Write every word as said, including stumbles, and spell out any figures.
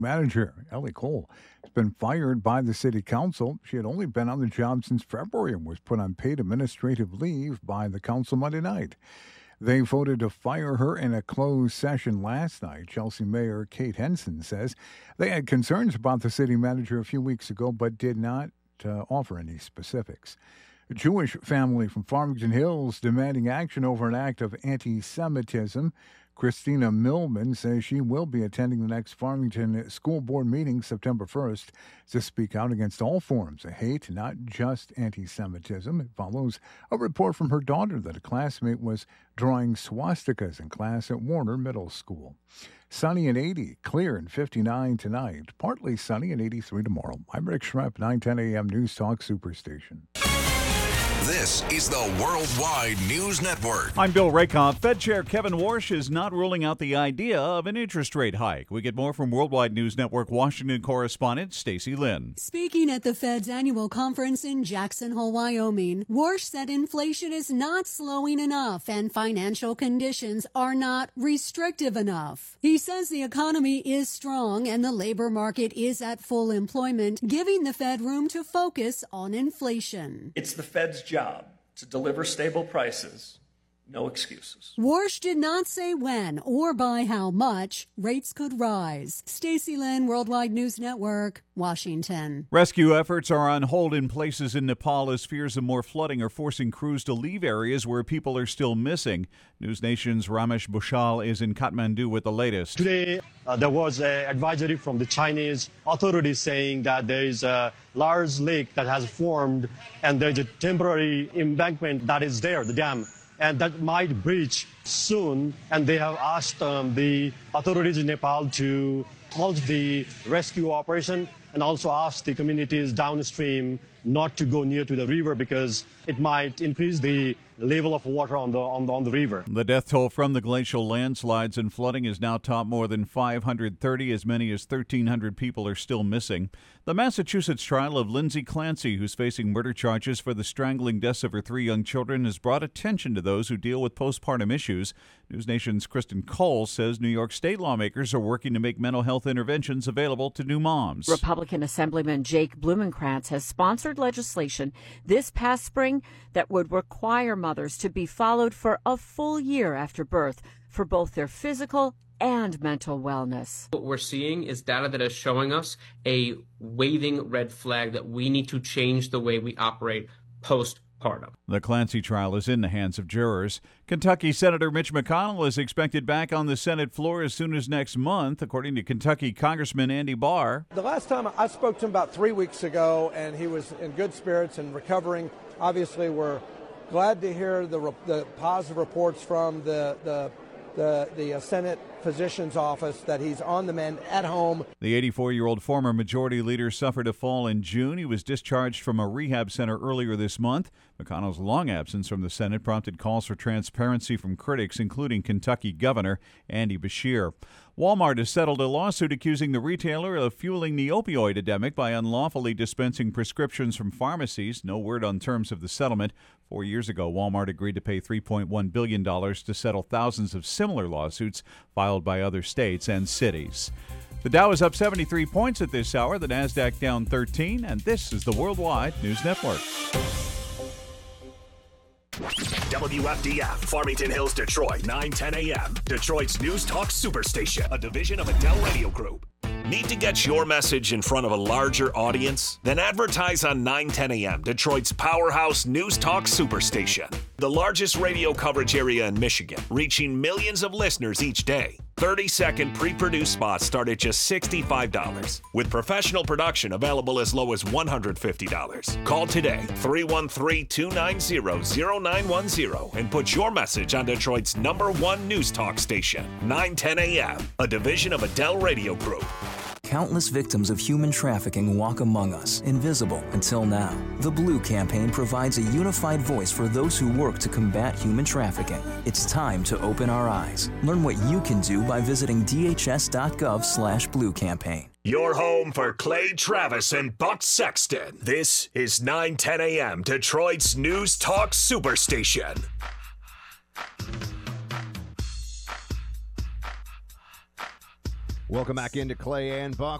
Manager Ellie Cole has been fired by the city council. She had only been on the job since February and was put on paid administrative leave by the council Monday night. They voted to fire her in a closed session last night. Chelsea Mayor Kate Henson says they had concerns about the city manager a few weeks ago, but did not uh, offer any specifics. A Jewish family from Farmington Hills demanding action over an act of anti-Semitism. Christina Millman says she will be attending the next Farmington School Board meeting September first to speak out against all forms of hate, not just anti-Semitism. It follows a report from her daughter that a classmate was drawing swastikas in class at Warner Middle School. Sunny and eighty, clear and fifty-nine tonight. Partly sunny and eighty-three tomorrow. I'm Rick Schrepp, nine ten a.m. News Talk Superstation. This is the Worldwide News Network. I'm Bill Rakoff. Fed Chair Kevin Warsh is not ruling out the idea of an interest rate hike. We get more from Worldwide News Network Washington correspondent Stacy Lynn. Speaking at the Fed's annual conference in Jackson Hole, Wyoming, Warsh said inflation is not slowing enough and financial conditions are not restrictive enough. He says the economy is strong and the labor market is at full employment, giving the Fed room to focus on inflation. It's the Fed's job to deliver stable prices. No excuses. Warsh did not say when or by how much rates could rise. Stacy Lynn, Worldwide News Network, Washington. Rescue efforts are on hold in places in Nepal as fears of more flooding are forcing crews to leave areas where people are still missing. News Nation's Ramesh Bhushal is in Kathmandu with the latest. Today, uh, there was an advisory from the Chinese authorities saying that there is a large lake that has formed and there's a temporary embankment that is there, the dam, and that might breach soon. And they have asked um, the authorities in Nepal to halt the rescue operation and also asked the communities downstream not to go near to the river because it might increase the level of water on the, on the on the river. The death toll from the glacial landslides and flooding is now topped more than five hundred thirty. As many as thirteen hundred people are still missing. The Massachusetts trial of Lindsay Clancy, who's facing murder charges for the strangling deaths of her three young children, has brought attention to those who deal with postpartum issues. News Nation's Kristen Cole says New York state lawmakers are working to make mental health interventions available to new moms. Republican Assemblyman Jake Blumenkrantz has sponsored legislation this past spring that would require mothers to be followed for a full year after birth for both their physical and mental wellness. What we're seeing is data that is showing us a waving red flag that we need to change the way we operate postpartum. The Clancy trial is in the hands of jurors. Kentucky Senator Mitch McConnell is expected back on the Senate floor as soon as next month, according to Kentucky Congressman Andy Barr. The last time I spoke to him about three weeks ago, and he was in good spirits and recovering. Obviously, we're glad to hear the, the positive reports from the, the the the Senate Physician's Office that he's on the mend at home. The eighty-four-year-old former majority leader suffered a fall in June. He was discharged from a rehab center earlier this month. McConnell's long absence from the Senate prompted calls for transparency from critics, including Kentucky Governor Andy Beshear. Walmart has settled a lawsuit accusing the retailer of fueling the opioid epidemic by unlawfully dispensing prescriptions from pharmacies. No word on terms of the settlement. Four years ago, Walmart agreed to pay three point one billion dollars to settle thousands of similar lawsuits filed by other states and cities. The Dow is up seventy-three points at this hour, the NASDAQ down thirteen, and this is the Worldwide News Network. W F D F, Farmington Hills, Detroit, nine ten a.m. Detroit's News Talk Superstation, a division of Adele Radio Group. Need to get your message in front of a larger audience? Then advertise on nine ten a.m., Detroit's powerhouse News Talk Superstation. The largest radio coverage area in Michigan, reaching millions of listeners each day. thirty-second pre-produced spots start at just sixty-five dollars, with professional production available as low as one hundred fifty dollars. Call today, three one three, two nine zero, zero nine one zero, and put your message on Detroit's number one news talk station, nine ten a.m., a division of Adele Radio Group. Countless victims of human trafficking walk among us, invisible until now. The Blue Campaign provides a unified voice for those who work to combat human trafficking. It's time to open our eyes. Learn what you can do by visiting dhs.gov slash blue campaign. Your home for Clay Travis and Buck Sexton. This is nine ten a.m., Detroit's News Talk Superstation. Welcome back into Clay and Buck.